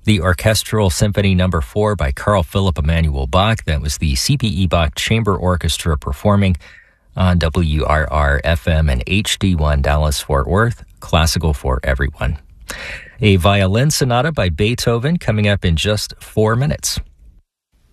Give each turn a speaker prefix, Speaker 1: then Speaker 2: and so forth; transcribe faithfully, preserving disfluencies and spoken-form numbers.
Speaker 1: The Orchestral Symphony Number four by Carl Philipp Emanuel Bach. That was the C P E Bach Chamber Orchestra performing on W R R F M and H D one Dallas-Fort Worth. Classical for everyone. A violin sonata by Beethoven coming up in just four minutes.